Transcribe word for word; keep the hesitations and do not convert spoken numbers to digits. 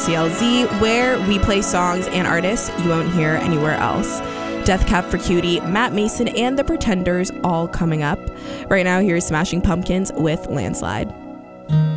C L Z, where we play songs and artists you won't hear anywhere else. Death Cab for Cutie, Matt Mason, and The Pretenders all coming up. Right now, here's Smashing Pumpkins with Landslide.